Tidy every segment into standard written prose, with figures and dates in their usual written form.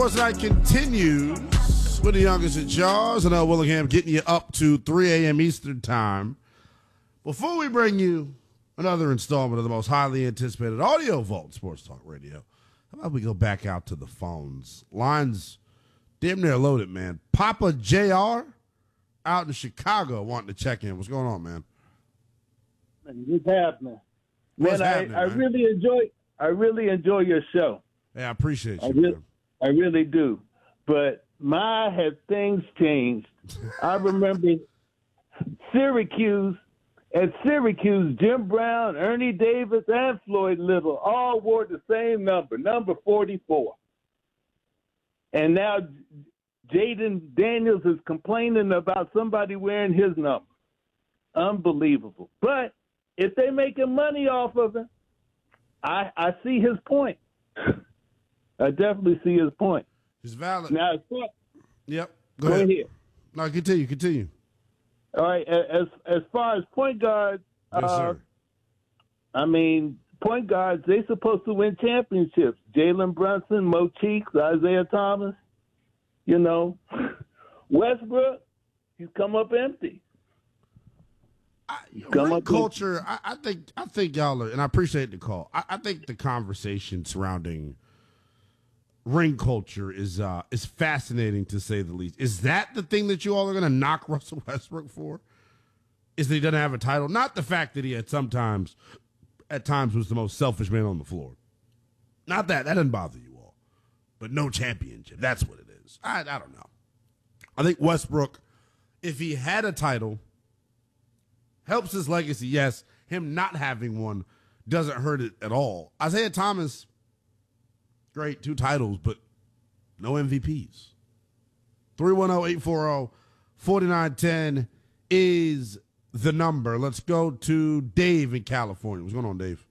Sports Night continues with the youngest at Jaws and Willingham getting you up to 3 a.m. Eastern Time. Before we bring you another installment of the most highly anticipated Audio Vault Sports Talk Radio, how about we go back out to the phones? Lines damn near loaded, man. Papa JR out in Chicago wanting to check in. What's going on, man? What's happening? Man, I really enjoy your show. Yeah, I appreciate you. I really do. But have things changed? I remember Syracuse. At Syracuse, Jim Brown, Ernie Davis, and Floyd Little all wore the same number 44. And now Jaden Daniels is complaining about somebody wearing his number. Unbelievable. But if they're making money off of it, I see his point. I definitely see his point. It's valid. Now, yep. Go ahead. No, continue. All right. As far as point guards, yes, sir. I mean, point guards, they're supposed to win championships. Jalen Brunson, Mo Cheeks, Isaiah Thomas. You know, Westbrook, he's come up empty. Culture. I think y'all are, and I appreciate the call. I think the conversation surrounding ring culture is fascinating, to say the least. Is that the thing that you all are going to knock Russell Westbrook for? Is that he doesn't have a title? Not the fact that he at times was the most selfish man on the floor. Not that doesn't bother you all, but no championship. That's what it is. I don't know. I think Westbrook, if he had a title, helps his legacy. Yes, him not having one doesn't hurt it at all. Isaiah Thomas, great, 2 titles, but no MVPs. 310-840-4910 is the number. Let's go to Dave in California. What's going on, Dave?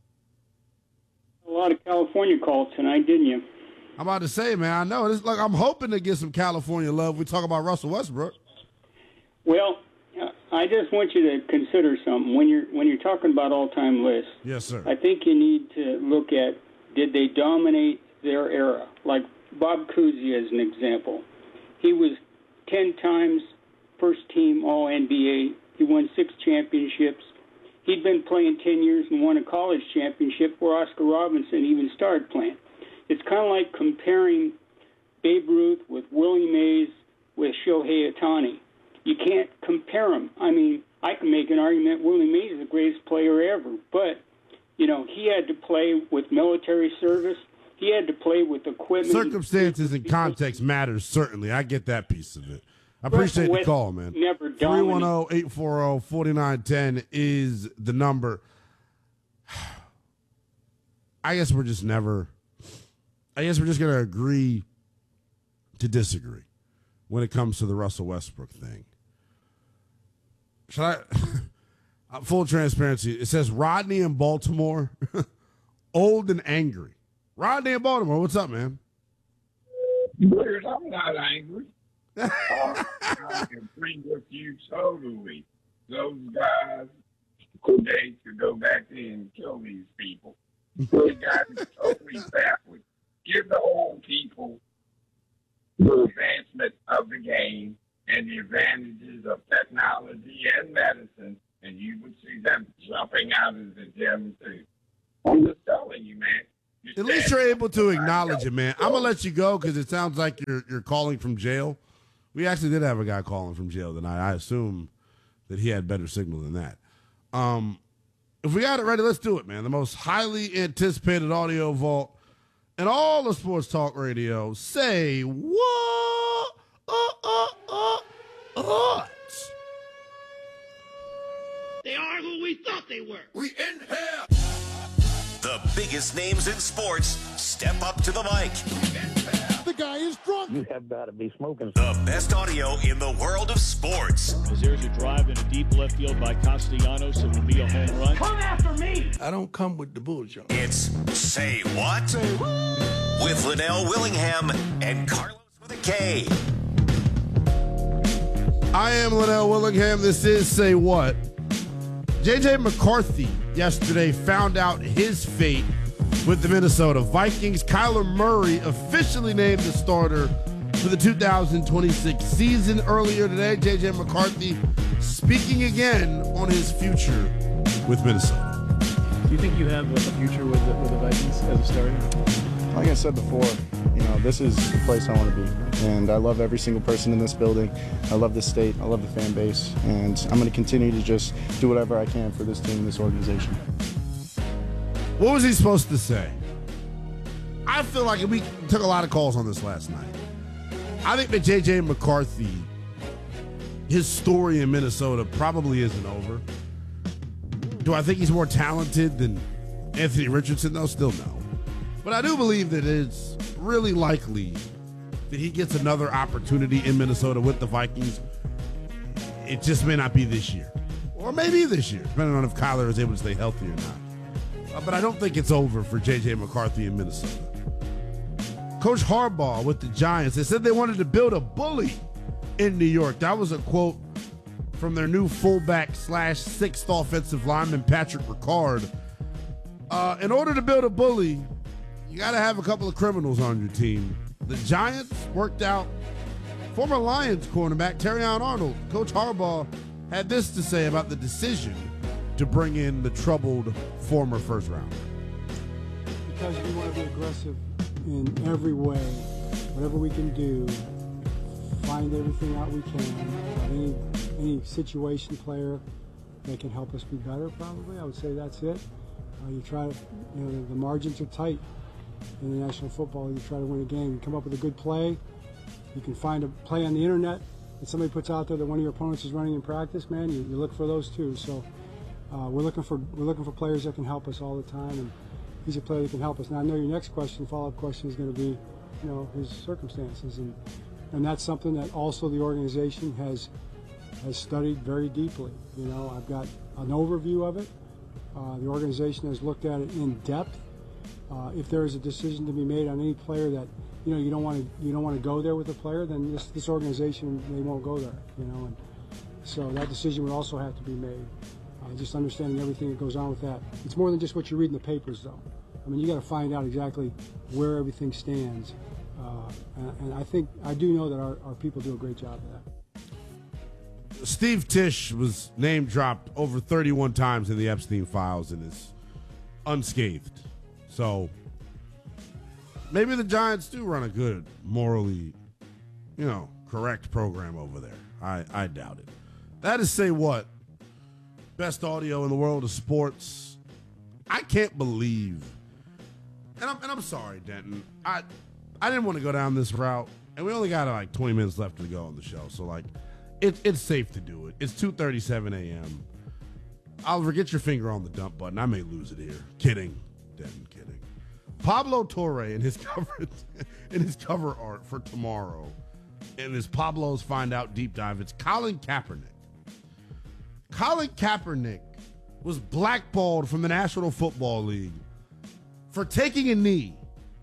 A lot of California calls tonight, didn't you? I'm about to say, man, I know. It's like I'm hoping to get some California love. We talk about Russell Westbrook. Well, I just want you to consider something. When you're talking about all-time lists, yes, sir, I think you need to look at, did they dominate their era? Like Bob Cousy as an example. He was 10 times first-team All-NBA. He won 6 championships. He'd been playing 10 years and won a college championship where Oscar Robertson even started playing. It's kind of like comparing Babe Ruth with Willie Mays with Shohei Ohtani. You can't compare them. I mean, I can make an argument Willie Mays is the greatest player ever, but, you know, he had to play with military service. He had to play with equipment. Circumstances and context matters, certainly. I get that piece of it. I appreciate the call, man. 310-840-4910 is the number. I guess we're just going to agree to disagree when it comes to the Russell Westbrook thing. Should I? Full transparency. It says Rodney in Baltimore, old and angry. Rodney in Baltimore, what's up, man? Weird, I'm not angry. I can bring a few totally. Those guys, they should go back there and kill these people. Those guys are totally backwards. Give the old people the advancement of the game and the advantages of technology and medicine, and you would see them jumping out of the gym too. I'm just telling you, man. At least you're able to acknowledge it, man. I'm going to let you go because it sounds like you're calling from jail. We actually did have a guy calling from jail tonight. I assume that he had better signal than that. If we got it ready, let's do it, man. The most highly anticipated audio vault in all the sports talk radio. Say what? They are who we thought they were. We in here. The biggest names in sports step up to the mic. The guy is drunk. You have got to be smoking. The best audio in the world of sports. As there's a drive in a deep left field by Castellanos, it will be a home run. Come after me. I don't come with the bullshit. It's Say What? Say what? With Linnell Willingham and Carlos with a K. I am Linnell Willingham. This is Say What? J.J. McCarthy yesterday found out his fate with the Minnesota Vikings. Kyler Murray officially named the starter for the 2026 season earlier today. J.J. McCarthy speaking again on his future with Minnesota. Do you think you have a future with the Vikings as a starter? Like I said before, this is the place I want to be. And I love every single person in this building. I love this state. I love the fan base. And I'm going to continue to just do whatever I can for this team and this organization. What was he supposed to say? I feel like we took a lot of calls on this last night. I think that J.J. McCarthy, his story in Minnesota probably isn't over. Do I think he's more talented than Anthony Richardson, though? Still no. But I do believe that it's really likely that he gets another opportunity in Minnesota with the Vikings. It just may not be this year. Or maybe this year, depending on if Kyler is able to stay healthy or not. But I don't think it's over for J.J. McCarthy in Minnesota. Coach Harbaugh with the Giants, they said they wanted to build a bully in New York. That was a quote from their new fullback / sixth offensive lineman, Patrick Ricard. In order to build a bully, you got to have a couple of criminals on your team. The Giants worked out former Lions cornerback Terrion Arnold. Coach Harbaugh had this to say about the decision to bring in the troubled former first rounder. Because we want to be aggressive in every way, whatever we can do, find everything out we can. Any situation player that can help us be better, probably. I would say that's it. You try to, the margins are tight in the National Football. You try to win a game. You come up with a good play. You can find a play on the internet that somebody puts out there that one of your opponents is running in practice. Man, you look for those too. So we're looking for players that can help us all the time, and he's a player that can help us. Now I know your next question, follow-up question, is going to be, his circumstances, and that's something that also the organization has studied very deeply. I've got an overview of it. The organization has looked at it in depth. If there is a decision to be made on any player that you don't want to go there with a player, then this organization, they won't go there. And so that decision would also have to be made. Just understanding everything that goes on with that. It's more than just what you read in the papers, though. I mean, you got to find out exactly where everything stands. And I do know that our people do a great job of that. Steve Tisch was name dropped over 31 times in the Epstein files and is unscathed. So maybe the Giants do run a good, morally, correct program over there. I doubt it. That is say what? Best audio in the world of sports. I can't believe, and I'm sorry, Denton. I didn't want to go down this route, and we only got like 20 minutes left to go on the show. So like, it's safe to do it. It's 2:37 a.m. Oliver, get your finger on the dump button. I may lose it here. Kidding, Denton. Kidding. Pablo Torre in his cover art for tomorrow, in his Pablo's Find Out deep dive. It's Colin Kaepernick. Colin Kaepernick was blackballed from the National Football League for taking a knee.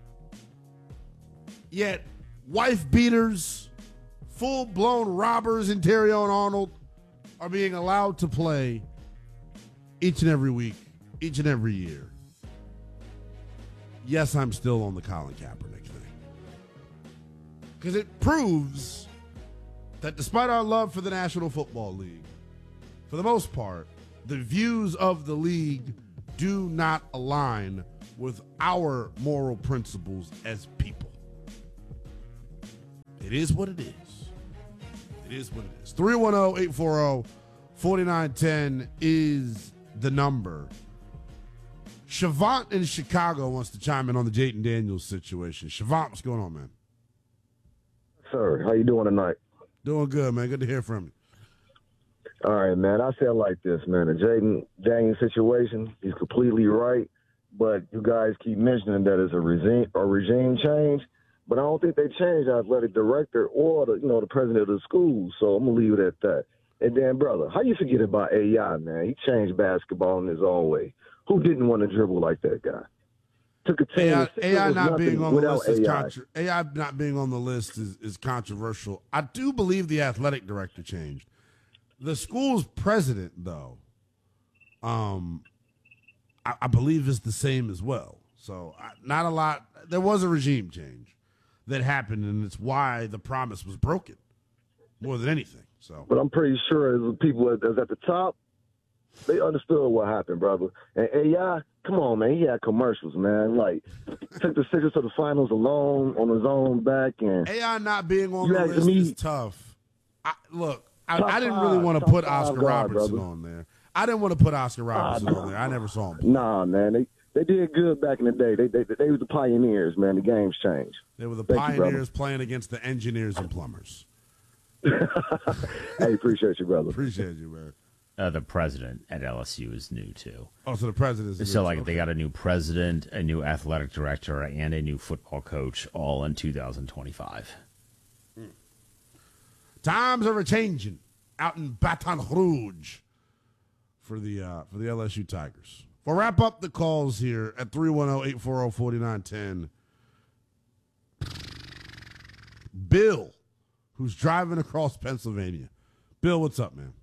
Yet, wife beaters, full-blown robbers in Terrion Arnold are being allowed to play each and every week, each and every year. Yes, I'm still on the Colin Kaepernick thing. Because it proves that despite our love for the National Football League, for the most part, the views of the league do not align with our moral principles as people. It is what it is. It is what it is. 310-840-4910 is the number. Shavant in Chicago wants to chime in on the Jayden Daniels situation. Shavant, what's going on, man? Sir, how you doing tonight? Doing good, man. Good to hear from you. All right, man. I say it like this, man. The Jayden Daniels situation, he's completely right, but you guys keep mentioning that it's a regime change, but I don't think they changed the athletic director or the president of the school, so I'm going to leave it at that. And then, brother, how you forget about AI, man? He changed basketball in his own way. Who didn't want to dribble like that guy? Took a team. AI not being on the list is AI not being on the list is controversial. I do believe the athletic director changed. The school's president, though, I believe is the same as well. So not a lot. There was a regime change that happened, and it's why the promise was broken more than anything. So, but I'm pretty sure the people that's at the top, they understood what happened, brother. And AI, come on, man, he had commercials, man. Like, took the Sixers to the finals alone on his own back. And AI not being on the list is tough. I didn't really want to put Oscar Robertson on there. I didn't want to put Oscar Robertson on there. I never saw him. Nah, man, they did good back in the day. They were the pioneers, man. The game's changed. They were the pioneers playing against the engineers and plumbers. Hey, appreciate you, brother. Appreciate you, man. The president at LSU is new, too. Oh, so the president is new. So, okay. They got a new president, a new athletic director, and a new football coach all in 2025. Times are a-changing out in Baton Rouge for the LSU Tigers. We'll wrap up the calls here at 310-840-4910. Bill, who's driving across Pennsylvania. Bill, what's up, man?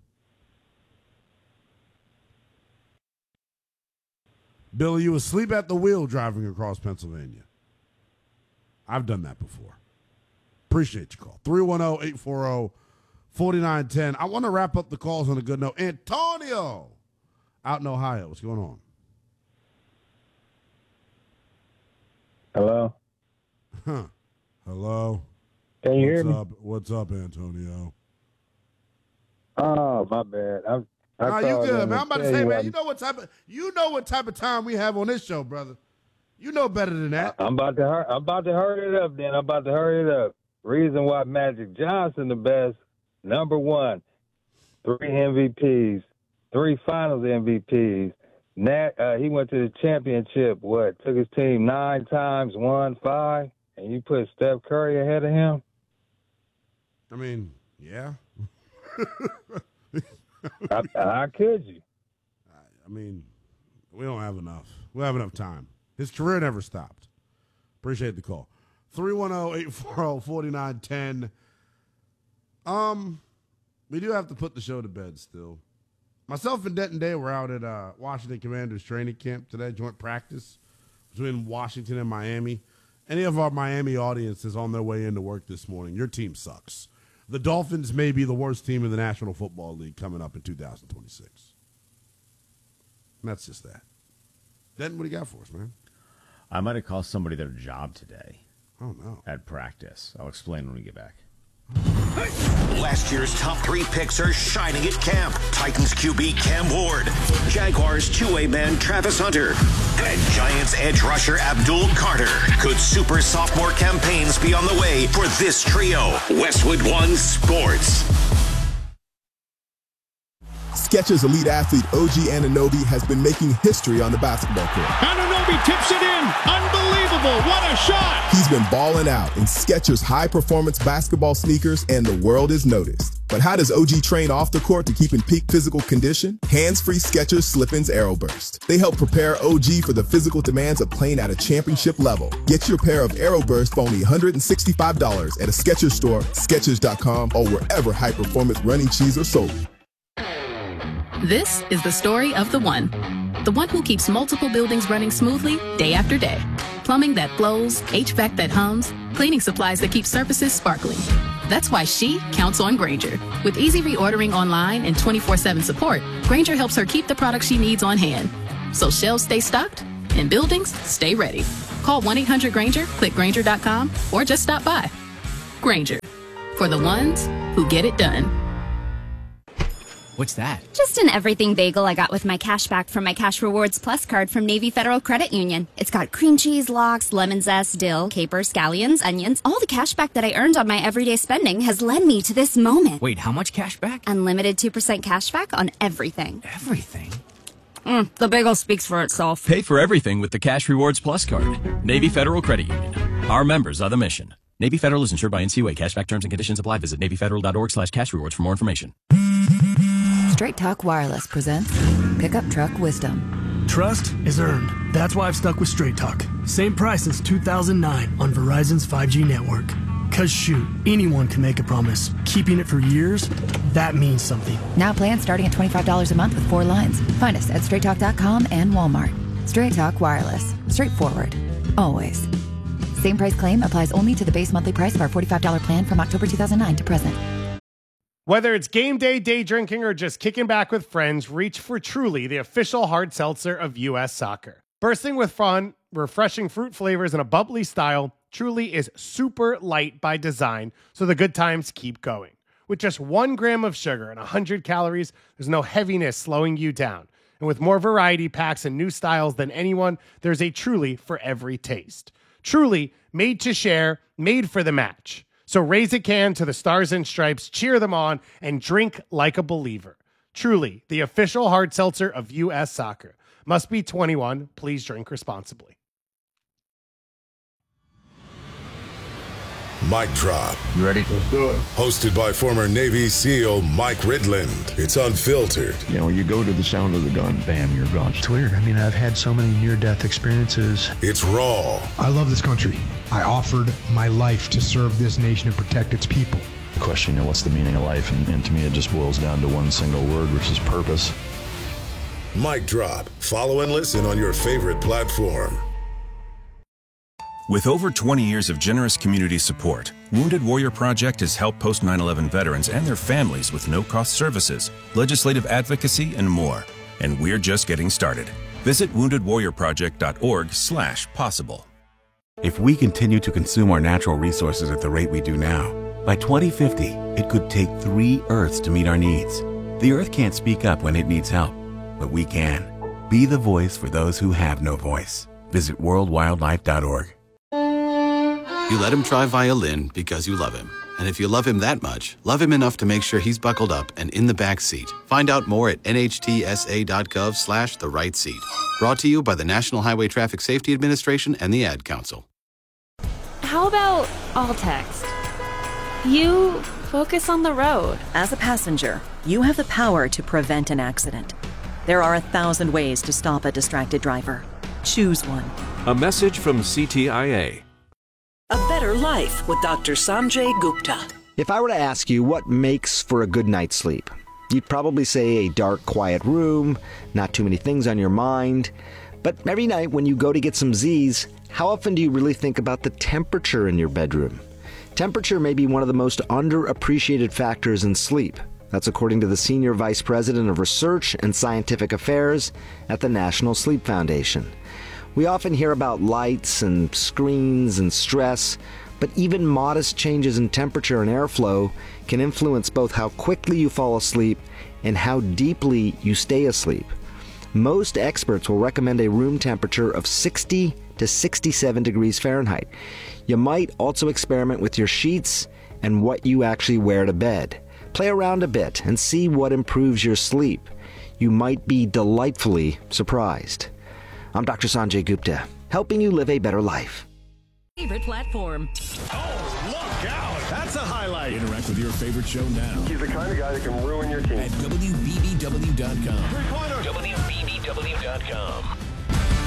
Bill, are you asleep at the wheel driving across Pennsylvania? I've done that before. Appreciate your call. 310-840-4910. I want to wrap up the calls on a good note. Antonio, out in Ohio. What's going on? Hello? Huh. Hello? Can you hear me? What's up, Antonio? Oh, my bad. You good, man. I'm about to say, man, you know what type of time we have on this show, brother. You know better than that. I'm about to hurry it up, then. I'm about to hurry it up. Reason why Magic Johnson the best, number one, 3 MVPs, 3 Finals MVPs. He went to the championship, took his team 9 times, won 5, and you put Steph Curry ahead of him? I mean, yeah. How could you? I mean, we don't have enough. We have enough time. His career never stopped. Appreciate the call. 310-840-4910. We do have to put the show to bed still. Myself and Denton Day were out at Washington Commanders training camp today, joint practice between Washington and Miami. Any of our Miami audience is on their way into work this morning. Your team sucks. The Dolphins may be the worst team in the National Football League coming up in 2026. And that's just that. Denton, what do you got for us, man? I might have cost somebody their job today. Oh, no. At practice. I'll explain when we get back. Last year's top 3 picks are shining at camp. Titans QB Cam Ward, Jaguars two-way man Travis Hunter, and Giants edge rusher Abdul Carter. Could super sophomore campaigns be on the way for this trio? Westwood One Sports. Skechers elite athlete OG Anunoby has been making history on the basketball court. Anunoby tips it in. Unbelievable. What a shot. He's been balling out in Skechers high-performance basketball sneakers, and the world is noticed. But how does OG train off the court to keep in peak physical condition? Hands-free Skechers Slip-ins Aeroburst. They help prepare OG for the physical demands of playing at a championship level. Get your pair of Aeroburst for only $165 at a Skechers store, Skechers.com, or wherever high-performance running shoes are sold. This is the story of the one who keeps multiple buildings running smoothly day after day. Plumbing that flows, HVAC that hums, cleaning supplies that keep surfaces sparkling. That's why she counts on Grainger. With easy reordering online and 24/7 support, Grainger helps her keep the products she needs on hand. So shelves stay stocked and buildings stay ready. Call 1-800-GRAINGER, click Grainger.com, or just stop by. Grainger, for the ones who get it done. What's that? Just an everything bagel I got with my cash back from my Cash Rewards Plus card from Navy Federal Credit Union. It's got cream cheese, lox, lemon zest, dill, capers, scallions, onions. All the cash back that I earned on my everyday spending has led me to this moment. Wait, how much cash back? Unlimited 2% cash back on everything. Everything? The bagel speaks for itself. Pay for everything with the Cash Rewards Plus card. Navy Federal Credit Union. Our members are the mission. Navy Federal is insured by NCUA. Cashback terms and conditions apply. Visit NavyFederal.org/cashrewards for more information. Straight Talk Wireless presents Pickup Truck Wisdom. Trust is earned. That's why I've stuck with Straight Talk. Same price since 2009 on Verizon's 5G network. Cause shoot, anyone can make a promise. Keeping it for years, that means something. Now plans starting at $25 a month with 4 lines. Find us at straighttalk.com and Walmart. Straight Talk Wireless. Straightforward. Always. Same price claim applies only to the base monthly price of our $45 plan from October 2009 to present. Whether it's game day, day drinking, or just kicking back with friends, reach for Truly, the official hard seltzer of U.S. Soccer. Bursting with fun, refreshing fruit flavors, and a bubbly style, Truly is super light by design, so the good times keep going. With just 1 gram of sugar and 100 calories, there's no heaviness slowing you down. And with more variety packs and new styles than anyone, there's a Truly for every taste. Truly, made to share, made for the match. So raise a can to the Stars and Stripes, cheer them on, and drink like a believer. Truly, the official hard seltzer of U.S. Soccer. Must be 21. Please drink responsibly. Mic Drop. You ready? Let's do it. Hosted by former Navy SEAL Mike Ridland. It's unfiltered. You know, you go to the sound of the gun, bam, you're gone. It's weird. I mean, I've had so many near-death experiences. It's raw. I love this country. I offered my life to serve this nation and protect its people. The question, you know, what's the meaning of life? And to me, it just boils down to one single word, which is purpose. Mic Drop. Follow and listen on your favorite platform. With over 20 years of generous community support, Wounded Warrior Project has helped post 9/11 veterans and their families with no-cost services, legislative advocacy, and more. And we're just getting started. Visit woundedwarriorproject.org/possible. If we continue to consume our natural resources at the rate we do now, by 2050, it could take 3 Earths to meet our needs. The Earth can't speak up when it needs help, but we can. Be the voice for those who have no voice. Visit worldwildlife.org. You let him try violin because you love him. And if you love him that much, love him enough to make sure he's buckled up and in the back seat. Find out more at nhtsa.gov/the right seat. Brought to you by the National Highway Traffic Safety Administration and the Ad Council. How about all text? You focus on the road. As a passenger, you have the power to prevent an accident. There are 1,000 ways to stop a distracted driver. Choose one. A message from CTIA. A Better Life with Dr. Sanjay Gupta. If I were to ask you what makes for a good night's sleep, you'd probably say a dark, quiet room, not too many things on your mind. But every night when you go to get some Z's, how often do you really think about the temperature in your bedroom? Temperature may be one of the most underappreciated factors in sleep. That's according to the Senior Vice President of Research and Scientific Affairs at the National Sleep Foundation. We often hear about lights and screens and stress, but even modest changes in temperature and airflow can influence both how quickly you fall asleep and how deeply you stay asleep. Most experts will recommend a room temperature of 60 to 67 degrees Fahrenheit. You might also experiment with your sheets and what you actually wear to bed. Play around a bit and see what improves your sleep. You might be delightfully surprised. I'm Dr. Sanjay Gupta, helping you live a better life. Favorite platform. Oh, look out! That's a highlight. Interact with your favorite show now. He's the kind of guy that can ruin your team. At WBBW.com. Three-pointer. WBBW.com.